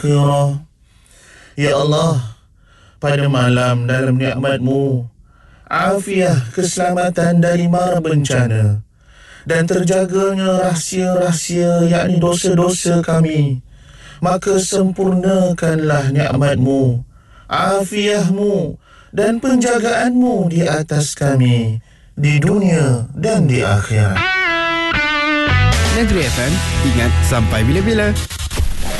akhirah. Ya Allah, pada malam dalam nikmat-Mu, afiah keselamatan dari mara bencana dan terjaganya rahsia-rahsia yakni dosa-dosa kami, maka sempurnakanlah nikmat-Mu, afiah-Mu dan penjagaan-Mu di atas kami di dunia dan di akhirat. Negeri FM, ingat sampai bila-bila.